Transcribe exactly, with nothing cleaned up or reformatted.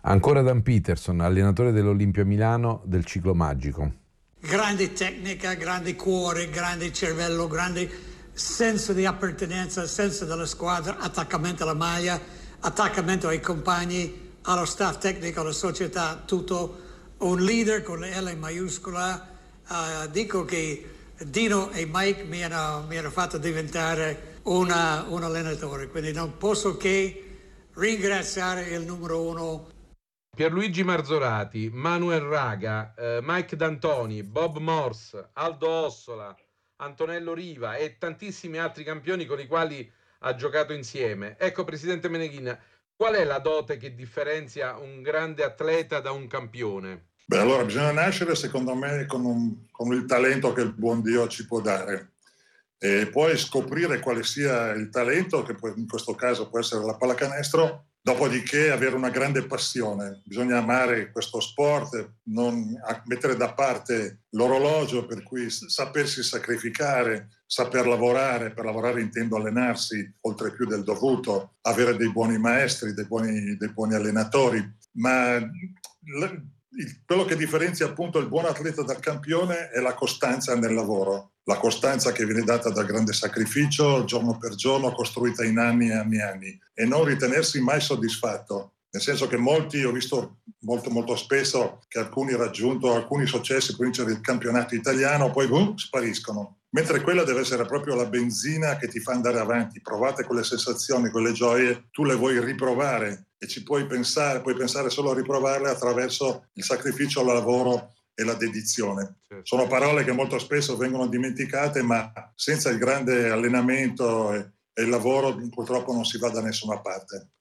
Ancora Dan Peterson, allenatore dell'Olimpia Milano del ciclo magico. Grande tecnica, grande cuore, grande cervello, grande senso di appartenenza, senso della squadra, attaccamento alla maglia, attaccamento ai compagni, allo staff tecnico, alla società, tutto. Un leader con la L maiuscola. Uh, dico che Dino e Mike mi hanno, mi hanno fatto diventare una, un allenatore, quindi non posso che ringraziare il numero uno. Pierluigi Marzorati, Manuel Raga, eh, Mike D'Antoni, Bob Morse, Aldo Ossola, Antonello Riva e tantissimi altri campioni con i quali ha giocato insieme. Ecco, Presidente Meneghina, qual è la dote che differenzia un grande atleta da un campione? Beh, allora bisogna nascere, secondo me, con, un, con il talento che il buon Dio ci può dare. E poi scoprire quale sia il talento, che in questo caso può essere la pallacanestro, dopodiché avere una grande passione. Bisogna amare questo sport, non mettere da parte l'orologio, per cui sapersi sacrificare, saper lavorare. Per lavorare intendo allenarsi oltre più del dovuto, avere dei buoni maestri, dei buoni, dei buoni allenatori. Ma quello che differenzia appunto il buon atleta dal campione è la costanza nel lavoro. La costanza che viene data dal grande sacrificio, giorno per giorno, costruita in anni e anni e anni, e non ritenersi mai soddisfatto. Nel senso che molti, ho visto molto molto spesso che alcuni raggiunto alcuni successi per vincere il campionato italiano, poi boom, spariscono. Mentre quella deve essere proprio la benzina che ti fa andare avanti. Provate quelle sensazioni, quelle gioie, tu le vuoi riprovare e ci puoi pensare, puoi pensare solo a riprovarle attraverso il sacrificio, il lavoro e la dedizione. Sono parole che molto spesso vengono dimenticate, ma senza il grande allenamento e, e il lavoro purtroppo non si va da nessuna parte.